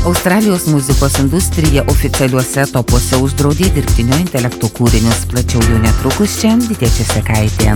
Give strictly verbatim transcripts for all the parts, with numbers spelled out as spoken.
Australijos muzikos industrija oficialiuose topuose uždraudė dirbtinio intelekto kūrinius. Plačiau jau netrukus čia Vidė Česekaitė.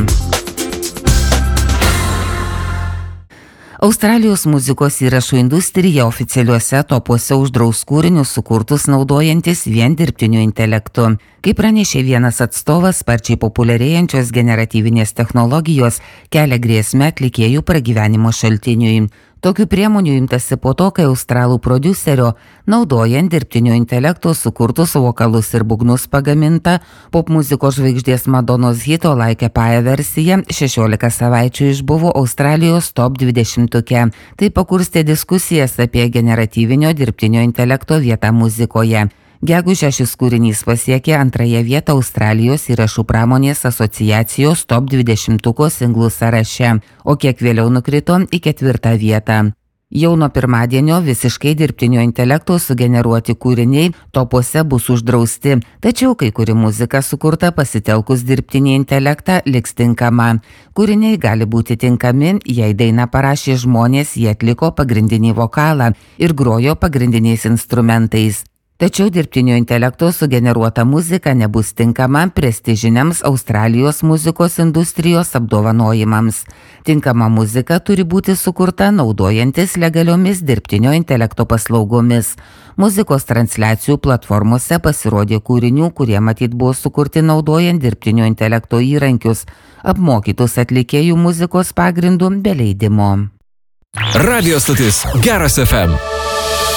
Australijos muzikos įrašų industrija oficialiuose topuose uždraus kūrinius sukurtus naudojantis vien dirbtiniu intelektu. Kaip pranešė vienas atstovas, sparčiai populiarėjančios generatyvinės technologijos kelia grėsmę atlikėjų pragyvenimo šaltiniui. Tokių priemonių imtasi po to, kai australų prodiuserio, naudojant dirbtinio intelekto sukurtus vokalus ir būgnus pagaminta popmuzikos žvaigždės Madonos hito Like a Pie versija šešiolika savaičių išbuvo Australijos top dvidešimtuke. Tai pakurstė diskusijas apie generatyvinio dirbtinio intelekto vietą muzikoje. Gegužę šis kūrinys pasiekė antrąją vietą Australijos įrašų pramonės asociacijos top dvidešimtuko singlų sąraše, o kiek vėliau nukrito į ketvirtą vietą. Jau nuo pirmadienio visiškai dirbtinio intelekto sugeneruoti kūriniai topuose bus uždrausti, tačiau kai kuri muzika sukurta pasitelkus dirbtinį intelektą liks tinkama. Kūriniai gali būti tinkami, jei dainą parašė žmonės, jie atliko pagrindinį vokalą ir grojo pagrindiniais instrumentais. Tačiau dirbtinio intelekto sugeneruota muzika nebus tinkama prestižiniams Australijos muzikos industrijos apdovanojimams. Tinkama muzika turi būti sukurta naudojantis legaliomis dirbtinio intelekto paslaugomis. Muzikos transliacijų platformose pasirodė kūrinių, kurie matyt buvo sukurti naudojant dirbtinio intelekto įrankius, apmokytus atlikėjų muzikos pagrindų be leidimo. Radio stotis Geras F M.